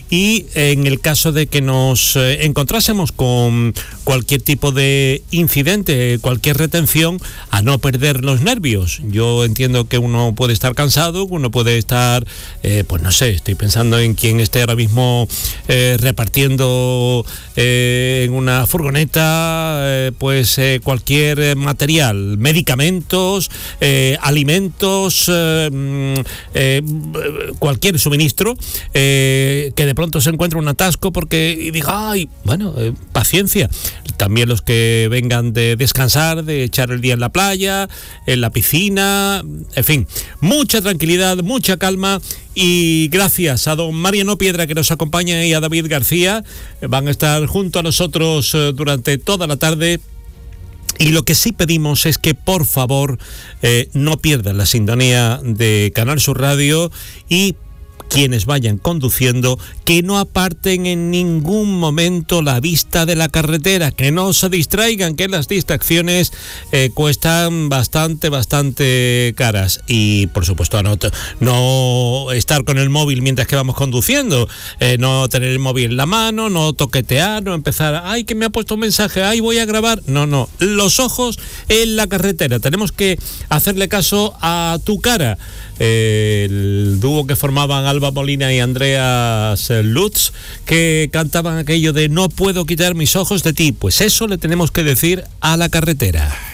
y en el caso de que nos encontrásemos con cualquier tipo de incidente, cualquier retención, a no perder los nervios. Yo entiendo que uno puede estar cansado, uno puede estar, pues no sé, estoy pensando en quien esté ahora mismo repartiendo en una furgoneta cualquier material, medicamentos, alimentos, cualquier suministro, que de pronto se encuentra un atasco y diga, ay, bueno, paciencia. También los que vengan de descansar, de echar el día en la playa, en la piscina, en fin, mucha tranquilidad, mucha calma. Y gracias a don Mariano Piedra, que nos acompaña, y a David García, van a estar junto a nosotros durante toda la tarde. Y lo que sí pedimos es que, por favor, no pierdan la sintonía de Canal Sur Radio, y quienes vayan conduciendo, que no aparten en ningún momento la vista de la carretera, que no se distraigan, que las distracciones cuestan bastante caras. Y por supuesto no estar con el móvil mientras que vamos conduciendo, no tener el móvil en la mano, no toquetear, no empezar, ay, que me ha puesto un mensaje, ay, voy a grabar. No, los ojos en la carretera. Tenemos que hacerle caso a Tu Cara, el dúo que formaban Alba Molina y Andreas Lutz, que cantaban aquello de no puedo quitar mis ojos de ti. Pues eso le tenemos que decir a la carretera.